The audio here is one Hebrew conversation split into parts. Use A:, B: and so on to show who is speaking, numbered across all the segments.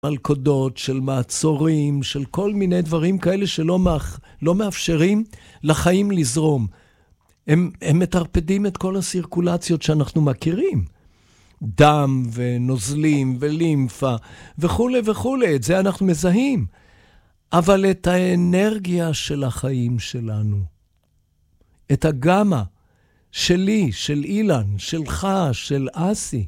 A: מלכודות, של מעצורים, של כל מיני דברים כאלה שלא לא מאפשרים לחיים לזרום. הם מטרפדים את כל הסירקולציות שאנחנו מכירים. דם ונוזלים ולימפה וכו' וכו', את זה אנחנו מזהים. אבל את האנרגיה של החיים שלנו, את הגמה שלי, של אילן, שלך, של אסי,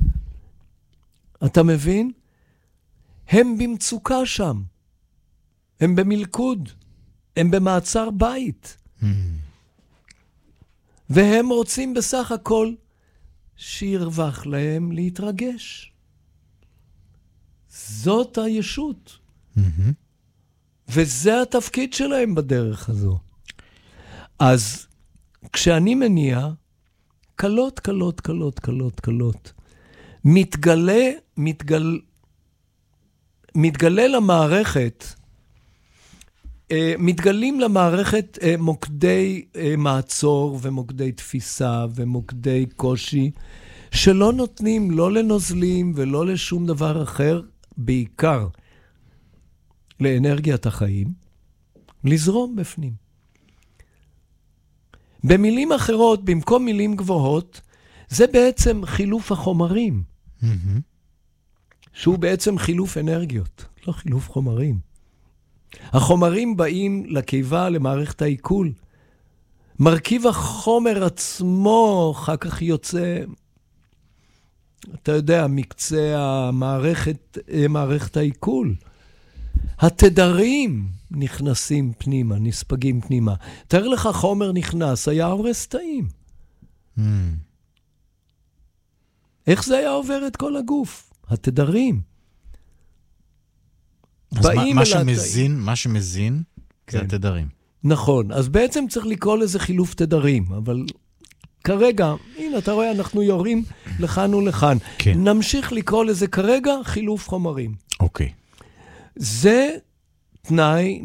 A: אתה מבין? הם במצוקה שם. הם במלכוד. הם במעצר בית. והם רוצים בסך הכל שירווח להם להתרגש. זאת הישות. וזה התפקיד שלהם בדרך הזו. אז כשאני מניע, קלות, קלות, קלות, קלות, קלות, מתגלה למערכת, מתגלים למערכת מוקדי מעצור ומוקדי תפיסה ומוקדי קושי, שלא נותנים לא לנוזלים ולא לשום דבר אחר, בעיקר לאנרגיית החיים, לזרום בפנים. במילים אחרות, במקום מילים גבוהות, זה בעצם חילוף החומרים. שהוא בעצם חילוף אנרגיות, לא חילוף חומרים. החומרים באים לקיבה, למערכת העיכול. מרכיב החומר עצמו, אחר כך יוצא, אתה יודע, מקצה מערכת העיכול. התדרים נכנסים פנימה, נספגים פנימה. תאר לך חומר נכנס, היה הורס תאים. איך זה היה עובר את כל הגוף? התדרים.
B: אז מה שמזין זה התדרים.
A: נכון, אז בעצם צריך לקרוא לזה חילוף תדרים, אבל כרגע, הנה אתה רואה, אנחנו יורים לכאן ולכאן. כן. נמשיך לקרוא לזה כרגע חילוף חומרים.
B: אוקיי.
A: זה תנאי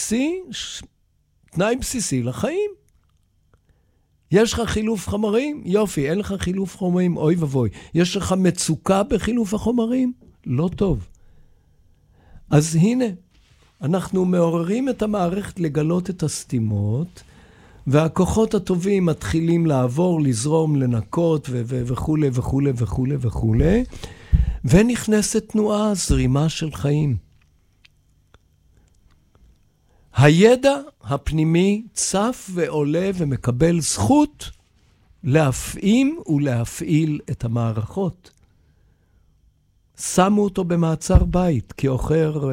A: בסיסי לחיים. יש לך חילוף חומרים? יופי, אין לך חילוף חומרים, אוי ובוי. יש לך מצוקה בחילוף החומרים? לא טוב. אז הנה, אנחנו מעוררים את המערכת לגלות את הסתימות, והכוחות הטובים מתחילים לעבור, לזרום, לנקות וכו' וכו' וכו' וכו', ונכנסת תנועה, זרימה של חיים. הידע הפנימי צף ועולה ומקבל זכות להפעים ולהפעיל את המערכות. שמו אותו במעצר בית כאוחר,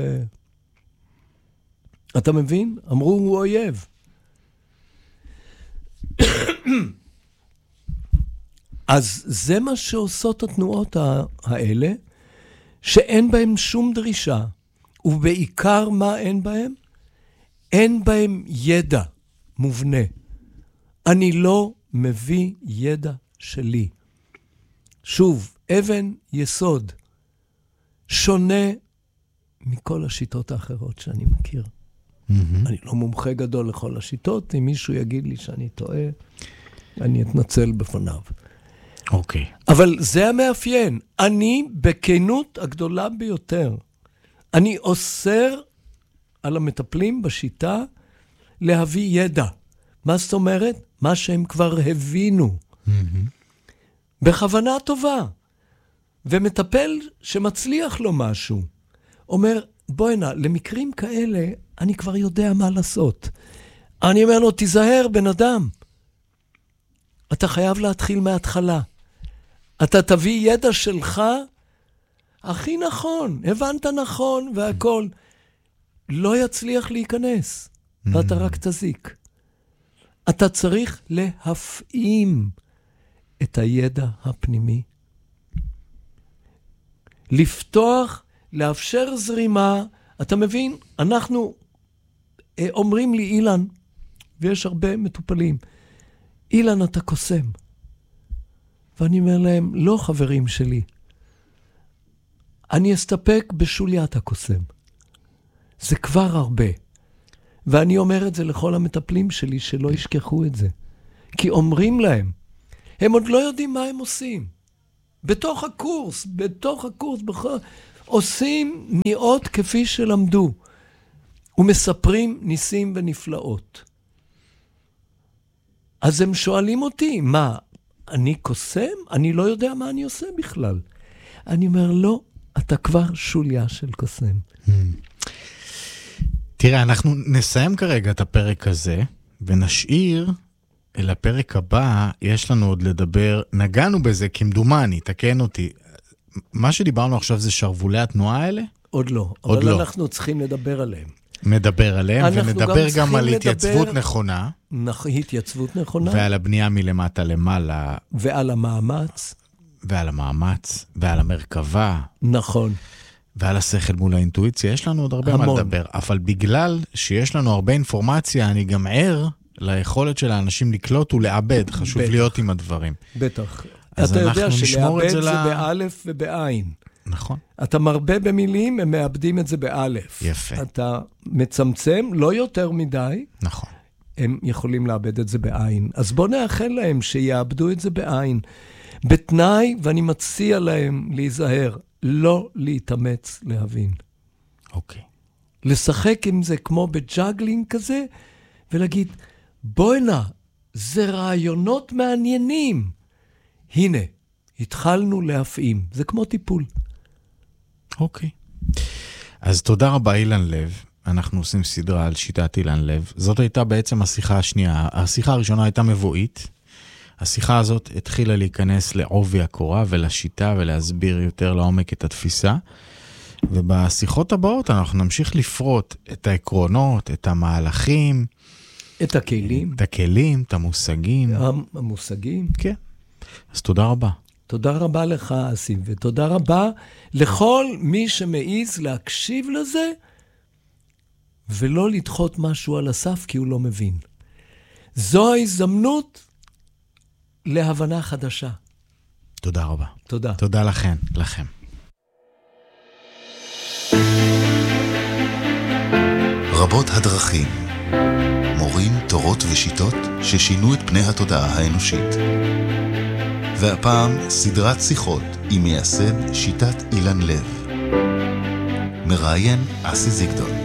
A: אתה מבין? אמרו הוא אויב. אז זה מה שעושות התנועות האלה, שאין בהם שום דרישה, ובעיקר מה אין בהם? אין בהם ידע מובנה. אני לא מביא ידע שלי. שוב, אבן יסוד, שונה מכל השיטות האחרות שאני מכיר. אני לא מומחה גדול לכל השיטות, אם מישהו יגיד לי שאני טועה, אני אתנצל בפניו.
B: אוקיי.
A: אבל זה המאפיין. אני בכנות הגדולה ביותר. אני אוסר על המטפלים בשיטה להביא ידע. מה זאת אומרת? מה שהם כבר הבינו. בכוונה טובה. ומטפל שמצליח לו משהו. אומר, בואי נא, למקרים כאלה אני כבר יודע מה לעשות. אני אומר לו, תיזהר בן אדם. אתה חייב להתחיל מההתחלה. אתה תביא ידע שלך הכי נכון, הבנת נכון והכל. לא יצליח להיכנס, ואתה רק תזיק. אתה צריך להפעים את הידע הפנימי. לפתוח, לאפשר זרימה. אתה מבין? אנחנו אומרים לי, אילן, ויש הרבה מטופלים, אילן אתה קוסם. ואני אומר להם, לא חברים שלי. אני אסתפק בשוליית הקוסם. זה כבר הרבה. ואני אומר את זה לכל המטפלים שלי, שלא ישכחו את זה. כי אומרים להם, הם עוד לא יודעים מה הם עושים. בתוך הקורס, עושים ניאות כפי שלמדו, ומספרים ניסים ונפלאות. אז הם שואלים אותי, מה, אני קוסם? אני לא יודע מה אני עושה בכלל. אני אומר, לא, אתה כבר שוליה של קוסם.
B: תראה, אנחנו נסיים כרגע את הפרק הזה, ונשאיר לפרק הבא, יש לנו עוד לדבר, נגענו בזה כמדומני, תקן אותי. מה שדיברנו עכשיו זה שרוולי התנועה האלה?
A: עוד לא,
B: עוד
A: אבל
B: לא.
A: אנחנו צריכים לדבר עליהם.
B: נדבר עליהם, ונדבר גם על
A: לדבר,
B: התייצבות נכונה.
A: התייצבות נכונה.
B: ועל הבנייה מלמטה למעלה.
A: ועל המאמץ.
B: ועל המאמץ, ועל המרכבה.
A: נכון.
B: ועל השכל מול האינטואיציה. יש לנו עוד הרבה מה לדבר. אבל בגלל שיש לנו הרבה אינפורמציה, אני גם ער ליכולת של האנשים לקלוט ולעבד. חשוב להיות עם הדברים.
A: בטח.
B: אז
A: אתה יודע
B: שלעבד
A: זה באלף ובעין.
B: נכון.
A: אתה מרבה במילים, הם מאבדים את זה באלף.
B: יפה.
A: אתה מצמצם, לא יותר מדי.
B: נכון.
A: הם יכולים לאבד את זה בעין. אז בוא נאחל להם שיאבדו את זה בעין. בתנאי, ואני מציע להם להיזהר, לא להתאמץ להבין.
B: אוקיי.
A: לשחק עם זה כמו בג'אגלינג כזה, ולהגיד, בואי נא, זה רעיונות מעניינים. הנה, התחלנו להפעים. זה כמו טיפול.
B: אוקיי. אז תודה רבה אילן לב. אנחנו עושים סדרה על שיטת אילן לב. זאת הייתה בעצם השיחה השנייה. השיחה הראשונה הייתה מבואית. השיחה הזאת התחילה להיכנס לעובי הקורה ולשיטה ולהסביר יותר לעומק את התפיסה. ובשיחות הבאות אנחנו נמשיך לפרוט את העקרונות, את המהלכים.
A: את הכלים.
B: את הכלים, את המושגים.
A: המושגים.
B: כן. אז תודה רבה.
A: תודה רבה לך, אסים, ותודה רבה לכל מי שמעיז להקשיב לזה, ולא לדחות משהו על הסף, כי הוא לא מבין. זו ההזדמנות להבנה חדשה.
B: תודה רבה.
A: תודה.
B: תודה לכם.
C: רבות הדרכים. מורים, תורות ושיטות ששינו את פני התודעה האנושית. והפעם סדרת שיחות עם מייסד שיטת אילן לב. מראיין אסי זיגדון.